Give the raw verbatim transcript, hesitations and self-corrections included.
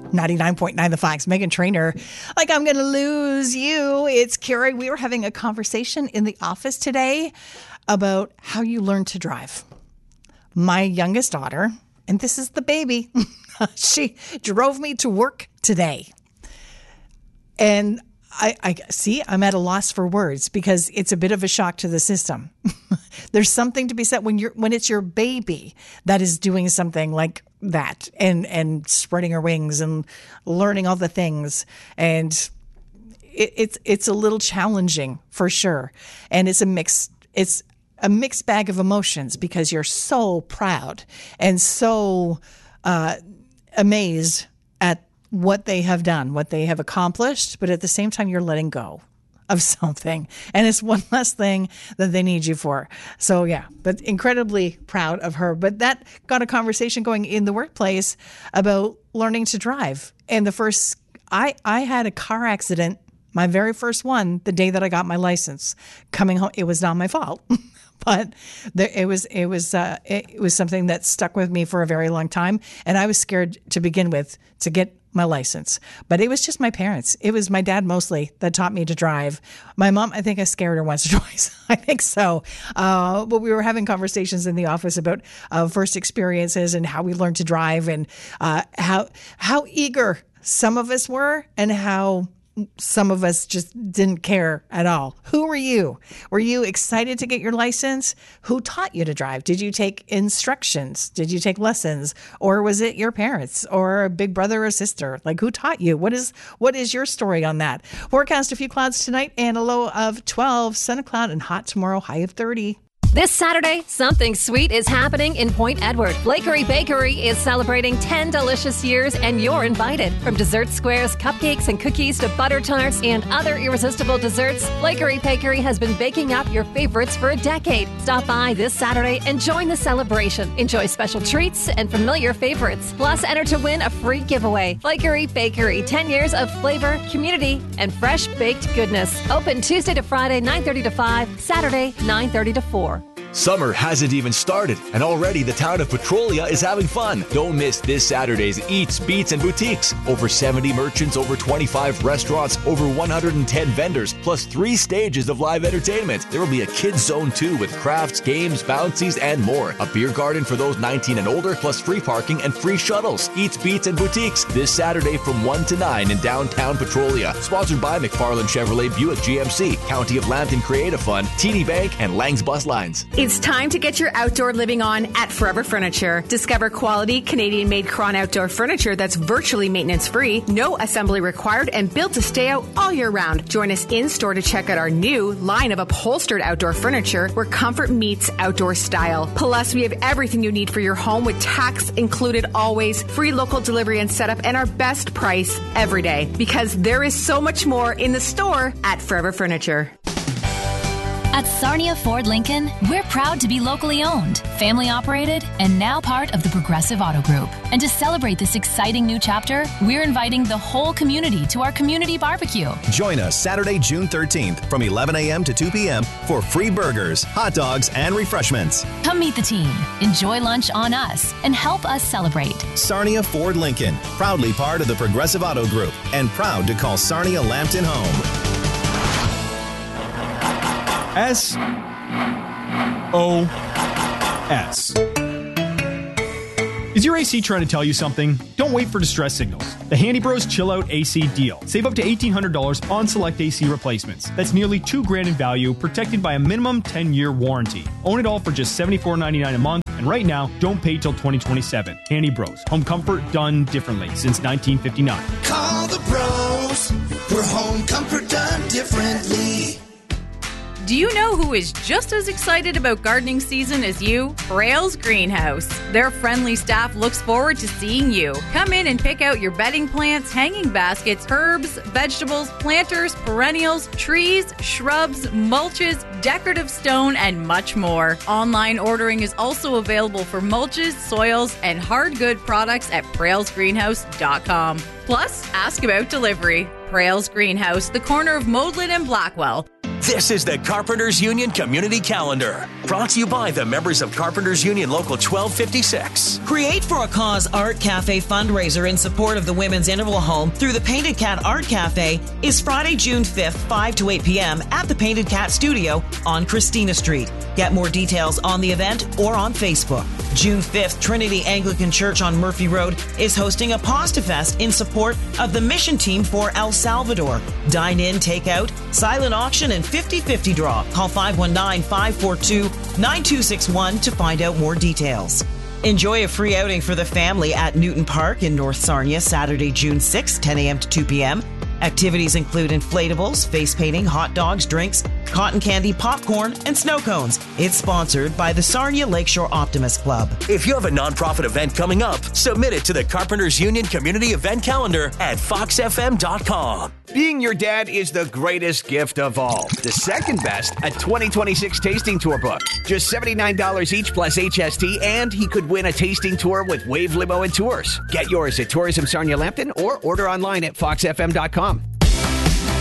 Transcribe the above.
ninety-nine point nine The Facts. Megan Trainor. Like I'm going to lose you. It's Carrie. We were having a conversation in the office today about how you learn to drive. My youngest daughter, and this is the baby, she drove me to work today. And I, I see I'm at a loss for words because it's a bit of a shock to the system. There's something to be said when you're when it's your baby that is doing something like that and and spreading her wings and learning all the things, and it, it's it's a little challenging for sure, and it's a mix it's a mixed bag of emotions because you're so proud and so uh, amazed at what they have done, what they have accomplished, but at the same time, you're letting go of something. And it's one less thing that they need you for. So yeah, but incredibly proud of her. But that got a conversation going in the workplace about learning to drive. And the first, I, I had a car accident, my very first one, the day that I got my license. Coming home, it was not my fault. But there, it was it was uh, it was something that stuck with me for a very long time, and I was scared to begin with to get my license. But it was just my parents. It was my dad mostly that taught me to drive. My mom, I think I scared her once or twice. I think so. Uh, but we were having conversations in the office about uh, first experiences and how we learned to drive, and uh, how how eager some of us were, and how some of us just didn't care at all. Who were you? Were you excited to get your license? Who taught you to drive? Did you take instructions? Did you take lessons? Or was it your parents or a big brother or sister? Like, who taught you? What is what is your story on that? Forecast: a few clouds tonight and a low of twelve. Sun, a cloud, and hot tomorrow, high of thirty. This Saturday, something sweet is happening in Point Edward. Blakery Bakery is celebrating ten delicious years, and you're invited. From dessert squares, cupcakes, and cookies to butter tarts and other irresistible desserts, Blakery Bakery has been baking up your favorites for a decade. Stop by this Saturday and join the celebration. Enjoy special treats and familiar favorites. Plus, enter to win a free giveaway. Blakery Bakery, ten years of flavor, community, and fresh baked goodness. Open Tuesday to Friday, nine thirty to five, Saturday, nine thirty to four. Summer hasn't even started, and already the town of Petrolia is having fun. Don't miss this Saturday's Eats, Beats, and Boutiques. Over seventy merchants, over twenty-five restaurants, over one hundred ten vendors, plus three stages of live entertainment. There will be a kids zone too with crafts, games, bouncies, and more. A beer garden for those nineteen and older, plus free parking and free shuttles. Eats, Beats, and Boutiques this Saturday from one to nine in downtown Petrolia. Sponsored by McFarland Chevrolet Buick G M C, County of Lambton Creative Fund, T D Bank, and Lang's Bus Lines. It's time to get your outdoor living on at Forever Furniture. Discover quality Canadian-made Cron outdoor furniture that's virtually maintenance-free, no assembly required, and built to stay out all year round. Join us in-store to check out our new line of upholstered outdoor furniture where comfort meets outdoor style. Plus, we have everything you need for your home with tax included always, free local delivery and setup, and our best price every day. Because there is so much more in the store at Forever Furniture. At Sarnia Ford Lincoln, we're proud to be locally owned, family operated, and now part of the Progressive Auto Group. And to celebrate this exciting new chapter, we're inviting the whole community to our community barbecue. Join us Saturday, June thirteenth from eleven a.m. to two p.m. for free burgers, hot dogs, and refreshments. Come meet the team, enjoy lunch on us, and help us celebrate. Sarnia Ford Lincoln, proudly part of the Progressive Auto Group, and proud to call Sarnia Lambton home. S O S. Is your A C trying to tell you something? Don't wait for distress signals. The Handy Bros Chill Out A C deal. Save up to eighteen hundred dollars on select A C replacements. That's nearly two grand in value, protected by a minimum ten-year warranty. Own it all for just seventy-four ninety-nine a month, and right now, don't pay till twenty twenty-seven. Handy Bros. Home comfort done differently since nineteen fifty-nine. Call the pros. For home comfort done differently. Do you know who is just as excited about gardening season as you? Frail's Greenhouse. Their friendly staff looks forward to seeing you. Come in and pick out your bedding plants, hanging baskets, herbs, vegetables, planters, perennials, trees, shrubs, mulches, decorative stone, and much more. Online ordering is also available for mulches, soils, and hard good products at prails greenhouse dot com. Plus, ask about delivery. Prails Greenhouse, the corner of Modlin and Blackwell. This is the Carpenters Union Community Calendar, brought to you by the members of Carpenters Union Local twelve fifty-six. Create for a Cause Art Cafe fundraiser in support of the Women's Interval Home through the Painted Cat Art Cafe is Friday, June fifth, five to eight p.m. at the Painted Cat Studio on Christina Street. Get more details on the event or on Facebook. June fifth, Trinity Anglican Church on Murphy Road is hosting a Pasta Fest in support of the mission team for El Salvador. Dine in, take out, silent auction, and fifty-fifty draw. Call five one nine, five four two, nine two six one to find out more details. Enjoy a free outing for the family at Newton Park in North Sarnia, Saturday, June sixth, ten a.m. to two p.m. Activities include inflatables, face painting, hot dogs, drinks, cotton candy, popcorn, and snow cones. It's sponsored by the Sarnia Lakeshore Optimist Club. If you have a nonprofit event coming up, submit it to the Carpenters Union Community Event Calendar at fox f m dot com. Being your dad is the greatest gift of all. The second best, a twenty twenty-six tasting tour book. Just seventy-nine dollars each plus H S T, and he could win a tasting tour with Wave Limo and Tours. Get yours at Tourism Sarnia Lambton or order online at fox f m dot com.